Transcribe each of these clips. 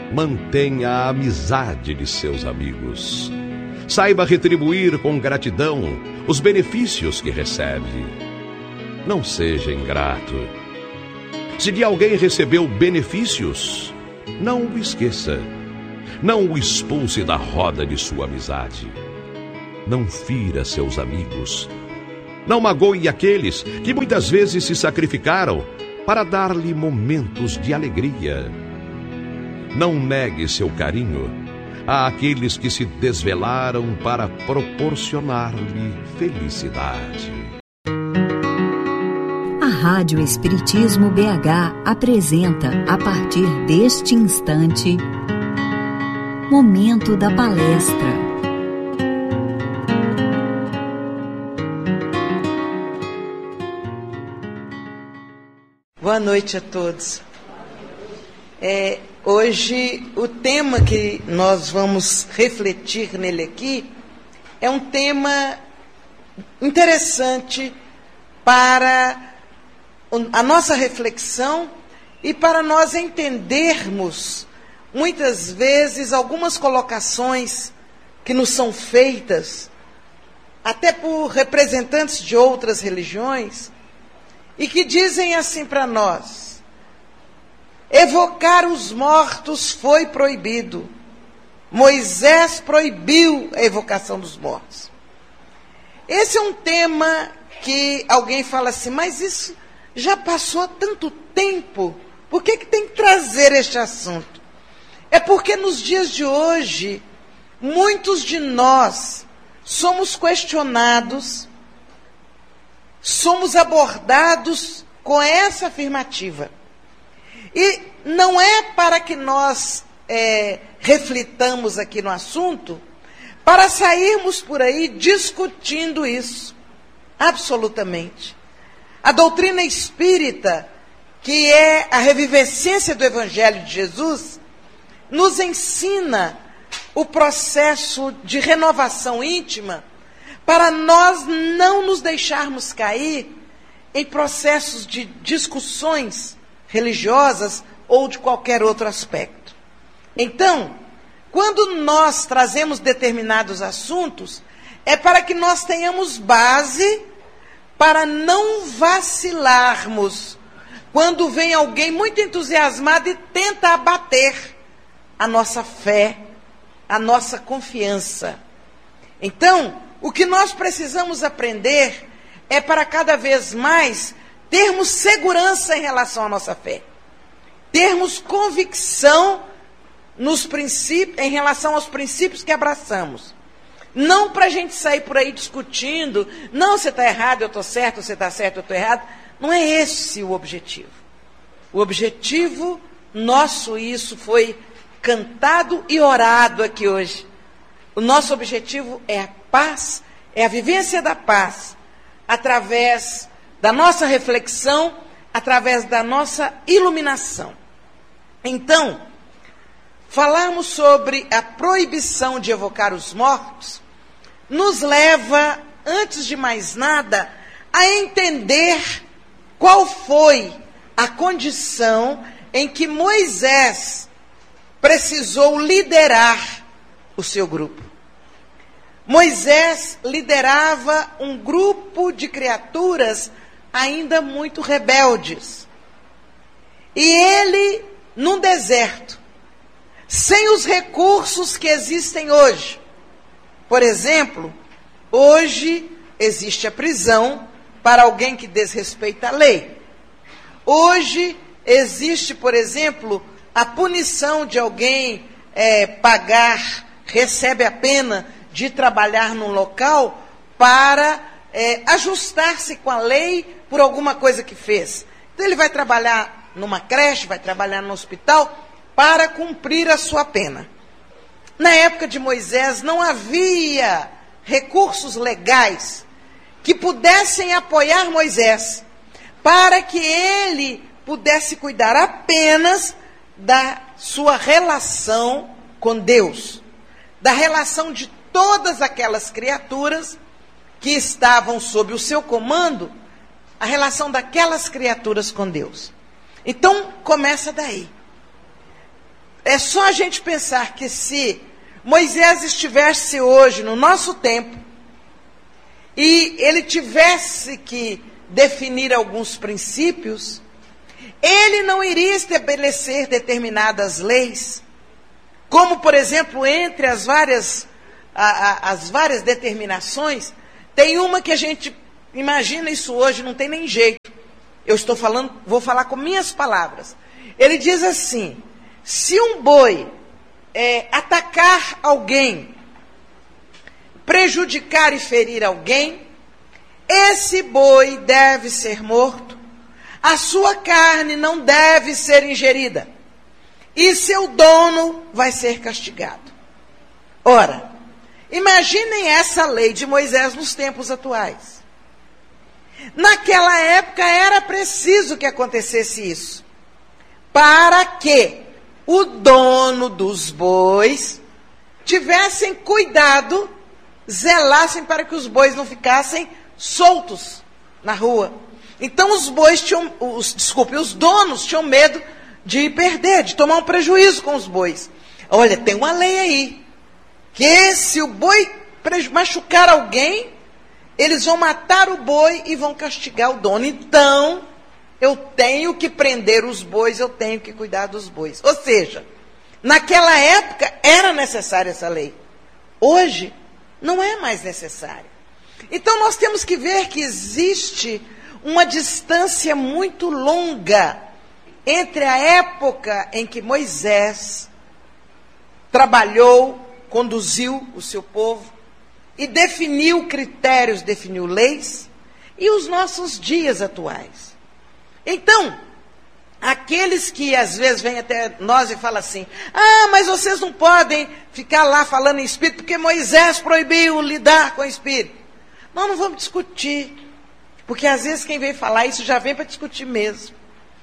mantenha a amizade de seus amigos. Saiba retribuir com gratidão os benefícios que recebe. Não seja ingrato. Se de alguém recebeu benefícios, não o esqueça. Não o expulse da roda de sua amizade. Não fira seus amigos. Não magoe aqueles que muitas vezes se sacrificaram para dar-lhe momentos de alegria. Não negue seu carinho àqueles que se desvelaram para proporcionar-lhe felicidade. A Rádio Espiritismo BH apresenta, a partir deste instante, Momento da Palestra. Boa noite a todos. Hoje o tema que nós vamos refletir nele aqui é um tema interessante para a nossa reflexão e para nós entendermos muitas vezes algumas colocações que nos são feitas até por representantes de outras religiões e que dizem assim para nós: evocar os mortos foi proibido. Moisés proibiu a evocação dos mortos. Esse é um tema que alguém fala assim, mas isso já passou há tanto tempo, por que tem que trazer este assunto? É porque nos dias de hoje, muitos de nós somos questionados, somos abordados com essa afirmativa. E não é para que nós reflitamos aqui no assunto, para sairmos por aí discutindo isso. Absolutamente. A doutrina espírita, que é a revivescência do Evangelho de Jesus, nos ensina o processo de renovação íntima para nós não nos deixarmos cair em processos de discussões religiosas ou de qualquer outro aspecto. Então, quando nós trazemos determinados assuntos, é para que nós tenhamos base para não vacilarmos quando vem alguém muito entusiasmado e tenta abater a nossa fé, a nossa confiança. Então, o que nós precisamos aprender é para cada vez mais termos segurança em relação à nossa fé. Termos convicção nos princípios, em relação aos princípios que abraçamos. Não para a gente sair por aí discutindo, não, você está errado, eu estou certo, você está certo, eu estou errado. Não é esse o objetivo. O objetivo nosso, isso foi cantado e orado aqui hoje. O nosso objetivo é a paz, é a vivência da paz, através da nossa reflexão, através da nossa iluminação. Então, falarmos sobre a proibição de evocar os mortos nos leva, antes de mais nada, a entender qual foi a condição em que Moisés precisou liderar o seu grupo. Moisés liderava um grupo de criaturas ainda muito rebeldes. E ele, num deserto, sem os recursos que existem hoje. Por exemplo, hoje existe a prisão para alguém que desrespeita a lei. Hoje existe, por exemplo, a punição de alguém recebe a pena de trabalhar num local para ajustar-se com a lei por alguma coisa que fez. Então ele vai trabalhar numa creche, vai trabalhar no hospital para cumprir a sua pena. Na época de Moisés não havia recursos legais que pudessem apoiar Moisés para que ele pudesse cuidar apenas da sua relação com Deus, da relação de todas aquelas criaturas que estavam sob o seu comando, a relação daquelas criaturas com Deus. Então, começa daí. É só a gente pensar que se Moisés estivesse hoje, no nosso tempo, e ele tivesse que definir alguns princípios, ele não iria estabelecer determinadas leis, como, por exemplo, entre as várias determinações, tem uma que a gente imagina isso hoje, não tem nem jeito. Eu estou falando, vou falar com minhas palavras. Ele diz assim: se um boi atacar alguém, prejudicar e ferir alguém, esse boi deve ser morto, a sua carne não deve ser ingerida, e seu dono vai ser castigado. Ora, imaginem essa lei de Moisés nos tempos atuais. Naquela época era preciso que acontecesse isso, para que o dono dos bois tivessem cuidado, zelassem para que os bois não ficassem soltos na rua. Então os donos tinham medo de perder, de tomar um prejuízo com os bois. Olha, tem uma lei aí, que se o boi machucar alguém, eles vão matar o boi e vão castigar o dono. Então, eu tenho que prender os bois, eu tenho que cuidar dos bois. Ou seja, naquela época era necessária essa lei. Hoje, não é mais necessária. Então, nós temos que ver que existe uma distância muito longa entre a época em que Moisés trabalhou, conduziu o seu povo e definiu critérios, definiu leis, e os nossos dias atuais. Então, aqueles que às vezes vêm até nós e falam assim: mas vocês não podem ficar lá falando em espírito, porque Moisés proibiu lidar com o espírito. Nós não vamos discutir, porque às vezes quem vem falar isso já vem para discutir mesmo.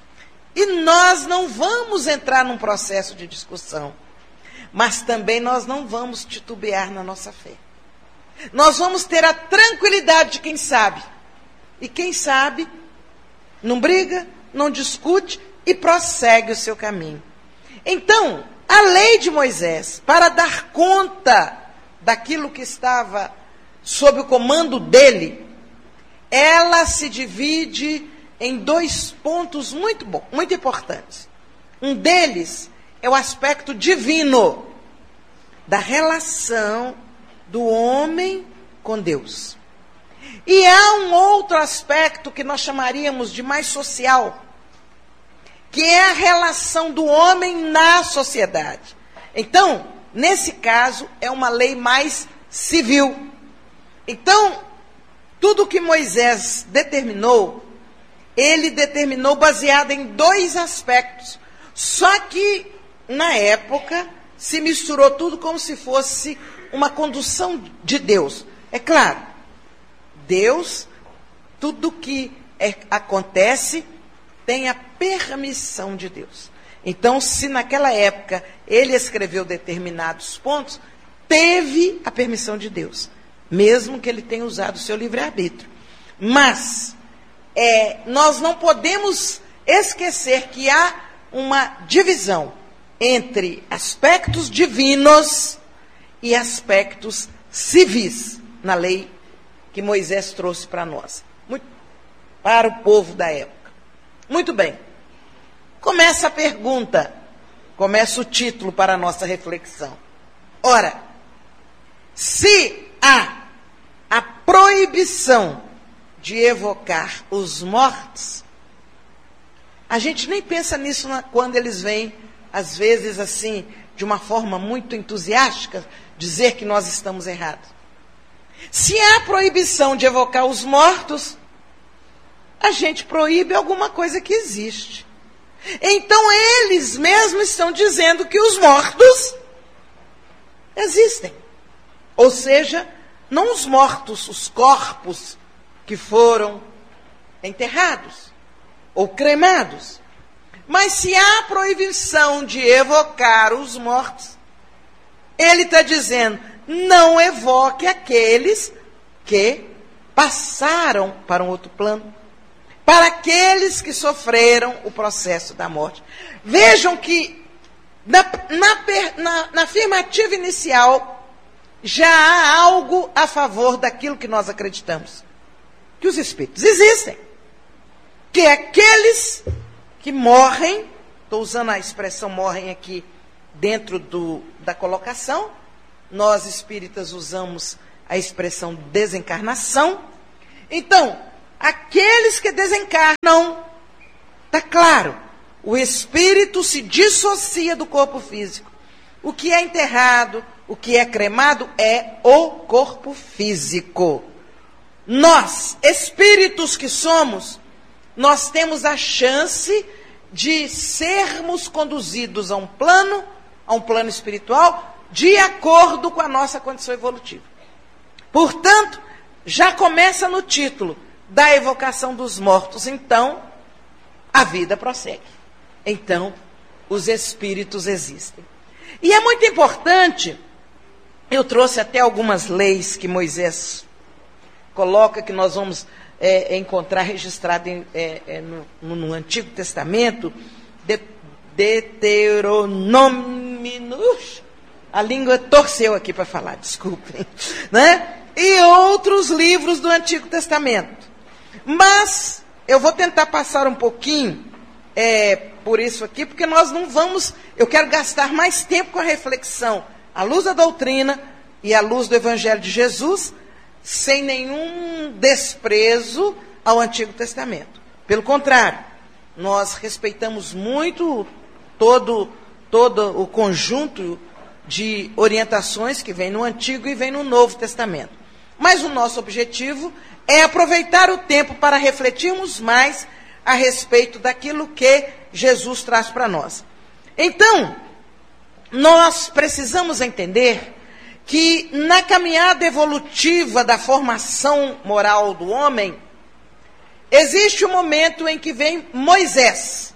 E nós não vamos entrar num processo de discussão, mas também nós não vamos titubear na nossa fé. Nós vamos ter a tranquilidade de quem sabe. E quem sabe não briga, não discute e prossegue o seu caminho. Então, a lei de Moisés, para dar conta daquilo que estava sob o comando dele, ela se divide em 2 pontos muito importantes. Um deles é o aspecto divino da relação do homem com Deus. E há um outro aspecto que nós chamaríamos de mais social, que é a relação do homem na sociedade. Então, nesse caso, é uma lei mais civil. Então, tudo que Moisés determinou, ele determinou baseado em 2 aspectos. Só que, na época, se misturou tudo como se fosse uma condução de Deus. É claro, Deus, tudo que acontece, tem a permissão de Deus. Então, se naquela época ele escreveu determinados pontos, teve a permissão de Deus, mesmo que ele tenha usado o seu livre-arbítrio. Mas, nós não podemos esquecer que há uma divisão entre aspectos divinos e aspectos civis na lei que Moisés trouxe para nós, para o povo da época. Muito bem. Começa a pergunta, começa o título para a nossa reflexão. Ora, se há a proibição de evocar os mortos, a gente nem pensa nisso quando eles vêm, às vezes assim, de uma forma muito entusiástica, dizer que nós estamos errados. Se há proibição de evocar os mortos, a gente proíbe alguma coisa que existe. Então eles mesmos estão dizendo que os mortos existem. Ou seja, não os mortos, os corpos que foram enterrados ou cremados. Mas se há proibição de evocar os mortos, ele está dizendo: não evoque aqueles que passaram para um outro plano, para aqueles que sofreram o processo da morte. Vejam que Na afirmativa inicial, já há algo a favor daquilo que nós acreditamos. Que os espíritos existem. Que aqueles que morrem, estou usando a expressão morrem aqui dentro da colocação, nós espíritas usamos a expressão desencarnação. Então, aqueles que desencarnam, está claro, o espírito se dissocia do corpo físico. O que é enterrado, o que é cremado é o corpo físico. Nós, espíritos que somos, nós temos a chance de sermos conduzidos a um plano espiritual, de acordo com a nossa condição evolutiva. Portanto, já começa no título da evocação dos mortos. Então, a vida prossegue. Então, os espíritos existem. E é muito importante, eu trouxe até algumas leis que Moisés coloca, que nós vamos encontrar registrado no Antigo Testamento, Deuteronômio, a língua torceu aqui para falar, desculpem, né? E outros livros do Antigo Testamento. Mas eu vou tentar passar um pouquinho por isso aqui, porque nós não vamos, eu quero gastar mais tempo com a reflexão, à luz da doutrina e à luz do Evangelho de Jesus, sem nenhum desprezo ao Antigo Testamento. Pelo contrário, nós respeitamos muito todo o conjunto de orientações que vem no Antigo e vem no Novo Testamento. Mas o nosso objetivo é aproveitar o tempo para refletirmos mais a respeito daquilo que Jesus traz para nós. Então, nós precisamos entender que na caminhada evolutiva da formação moral do homem, existe um momento em que vem Moisés,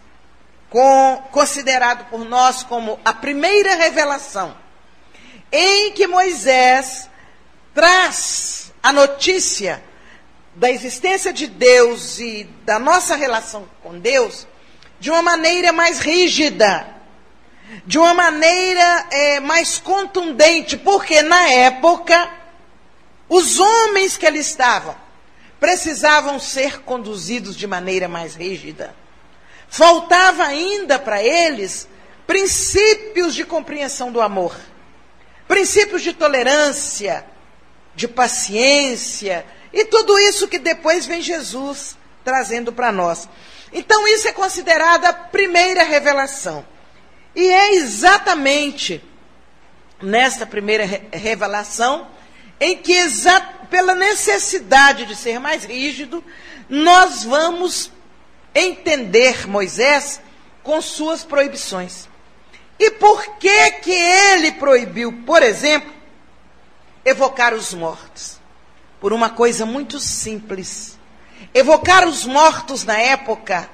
considerado por nós como a primeira revelação, em que Moisés traz a notícia da existência de Deus e da nossa relação com Deus de uma maneira mais rígida, de uma maneira mais contundente, porque na época os homens que ali estavam precisavam ser conduzidos de maneira mais rígida. Faltava ainda para eles princípios de compreensão do amor, princípios de tolerância, de paciência, e tudo isso que depois vem Jesus trazendo para nós. Então isso é considerado a primeira revelação. E é exatamente nesta primeira revelação em que, pela necessidade de ser mais rígido, nós vamos entender Moisés com suas proibições. E por que ele proibiu, por exemplo, evocar os mortos? Por uma coisa muito simples. Evocar os mortos na época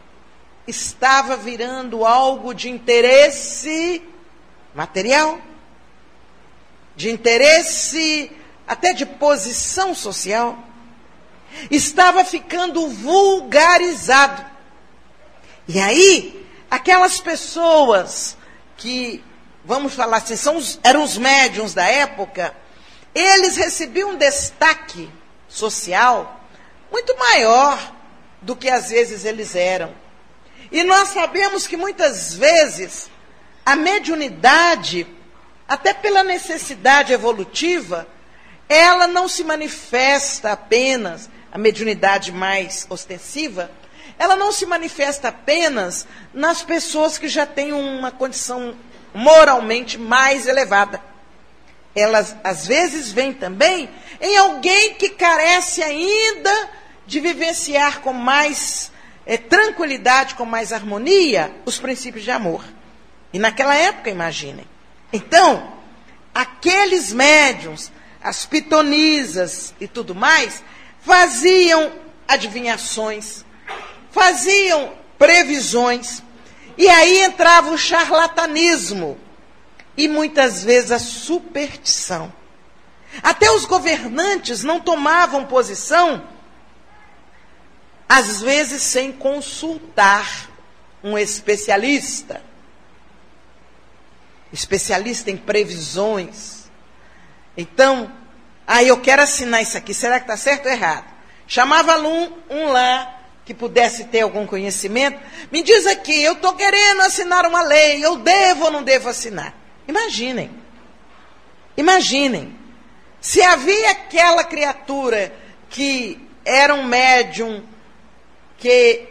estava virando algo de interesse material, de interesse até de posição social. Estava ficando vulgarizado. E aí, aquelas pessoas que, vamos falar assim, eram os médiuns da época, eles recebiam um destaque social muito maior do que às vezes eles eram. E nós sabemos que muitas vezes a mediunidade, até pela necessidade evolutiva, ela não se manifesta apenas, a mediunidade mais ostensiva, ela não se manifesta apenas nas pessoas que já têm uma condição moralmente mais elevada. Elas, às vezes, vêm também em alguém que carece ainda de vivenciar com mais tranquilidade, com mais harmonia, os princípios de amor. E naquela época, imaginem. Então, aqueles médiuns, as pitonisas e tudo mais, faziam adivinhações, faziam previsões, e aí entrava o charlatanismo e muitas vezes a superstição. Até os governantes não tomavam posição, às vezes sem consultar um especialista. especialista em previsões. Então, eu quero assinar isso aqui, será que está certo ou errado? Chamava um lá, que pudesse ter algum conhecimento, me diz aqui, eu estou querendo assinar uma lei, eu devo ou não devo assinar? Imaginem, se havia aquela criatura que era um médium, que